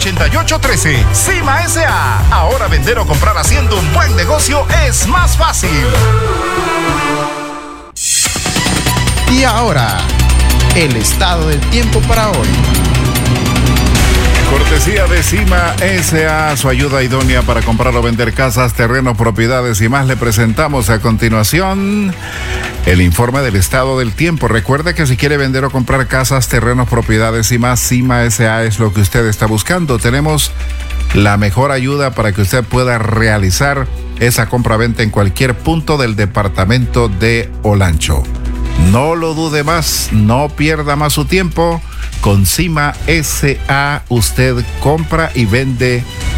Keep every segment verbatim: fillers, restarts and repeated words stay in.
ochenta y ocho trece. Cima S A. Ahora vender o comprar haciendo un buen negocio es más fácil. Y ahora, el estado del tiempo para hoy. Cortesía de Cima S A, su ayuda idónea para comprar o vender casas, terrenos, propiedades y más. Le presentamos a continuación el informe del estado del tiempo. Recuerde que si quiere vender o comprar casas, terrenos, propiedades y más, Cima S A es lo que usted está buscando. Tenemos la mejor ayuda para que usted pueda realizar esa compra-venta en cualquier punto del departamento de Olancho. No lo dude más, no pierda más su tiempo. Con Cima S A usted compra y vende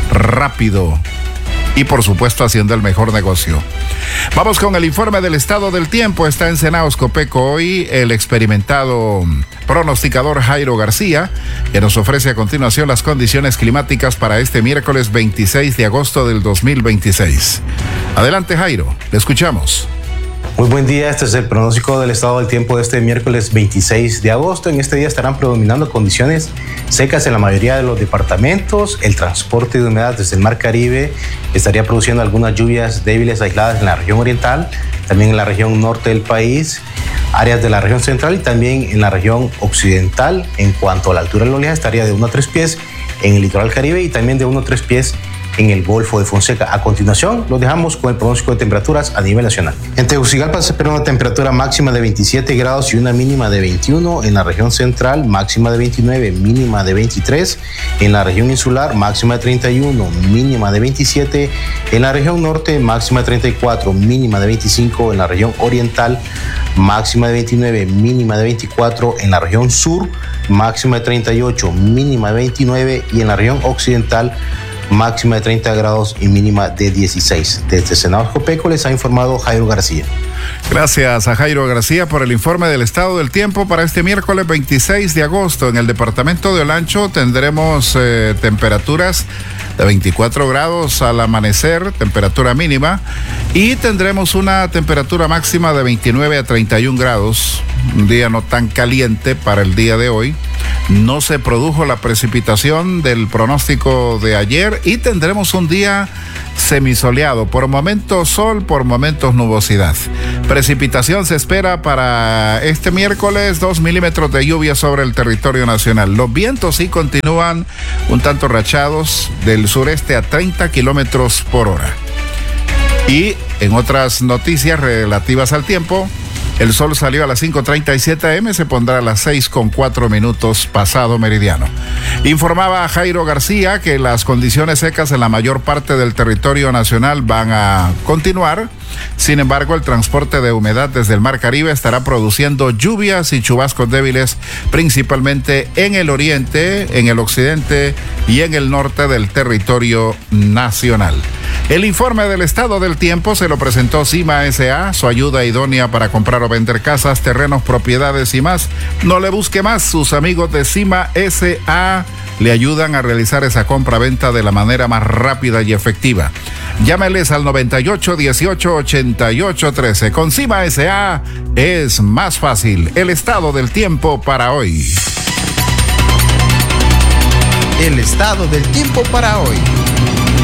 rápido y por supuesto haciendo el mejor negocio. Vamos con el informe del estado del tiempo. Está en Senaos Copeco hoy el experimentado pronosticador Jairo García, que nos ofrece a continuación las condiciones climáticas para este miércoles veintiséis de agosto del dos mil veintiséis. Adelante, Jairo, le escuchamos. Muy buen día, este es el pronóstico del estado del tiempo de este miércoles veintiséis de agosto. En este día estarán predominando condiciones secas en la mayoría de los departamentos. El transporte de humedad desde el Mar Caribe estaría produciendo algunas lluvias débiles aisladas en la región oriental, también en la región norte del país, áreas de la región central y también en la región occidental. En cuanto a la altura del oleaje, estaría de uno a tres pies en el litoral caribe y también de uno a tres pies en el Golfo de Fonseca. A continuación, los dejamos con el pronóstico de temperaturas a nivel nacional. En Tegucigalpa se espera una temperatura máxima de veintisiete grados y una mínima de veintiuno. En la región central, máxima de veintinueve, mínima de veintitrés. En la región insular, máxima de treinta y uno, mínima de veintisiete. En la región norte, máxima de treinta y cuatro, mínima de veinticinco. En la región oriental, máxima de veintinueve, mínima de veinticuatro. En la región sur, máxima de treinta y ocho, mínima de veintinueve. Y en la región occidental, máxima de treinta grados y mínima de dieciséis. Desde Senaos Copeco les ha informado Jairo García. Gracias a Jairo García por el informe del estado del tiempo para este miércoles veintiséis de agosto. En el departamento de Olancho tendremos eh, temperaturas de veinticuatro grados al amanecer, temperatura mínima, y tendremos una temperatura máxima de veintinueve a treinta y uno grados. Un día no tan caliente para el día de hoy. No se produjo la precipitación del pronóstico de ayer y tendremos un día semisoleado, por momentos sol, por momentos nubosidad. Precipitación se espera para este miércoles, dos milímetros de lluvia sobre el territorio nacional. Los vientos sí continúan un tanto rachados del sureste a treinta kilómetros por hora. Y en otras noticias relativas al tiempo, el sol salió a las cinco treinta y siete a eme, se pondrá a las seis con cuatro minutos pasado meridiano. Informaba Jairo García que las condiciones secas en la mayor parte del territorio nacional van a continuar. Sin embargo, el transporte de humedad desde el Mar Caribe estará produciendo lluvias y chubascos débiles, principalmente en el oriente, en el occidente y en el norte del territorio nacional. El informe del estado del tiempo se lo presentó Cima S A, su ayuda idónea para comprar o vender casas, terrenos, propiedades y más. No le busque más, sus amigos de Cima S A le ayudan a realizar esa compra-venta de la manera más rápida y efectiva. Llámeles al noventa y ocho dieciocho ochenta y ocho trece. Con Cima S A es más fácil. El estado del tiempo para hoy. El estado del tiempo para hoy.